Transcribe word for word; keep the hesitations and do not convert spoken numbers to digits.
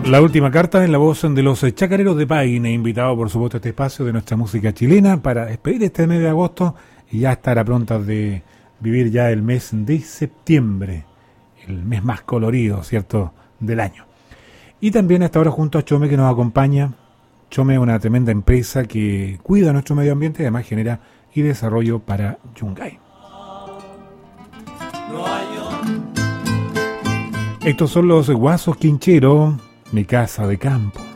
La última carta en la voz de los Chacareros de Paine, invitado por supuesto a este espacio de nuestra música chilena para despedir este mes de agosto y ya estar a prontas de vivir ya el mes de septiembre, el mes más colorido, ¿cierto?, del año. Y también hasta ahora junto a Chome, que nos acompaña. Chome es una tremenda empresa que cuida nuestro medio ambiente y además genera y desarrollo para Yungay. Estos son los Guasos Quincheros, mi casa de campo.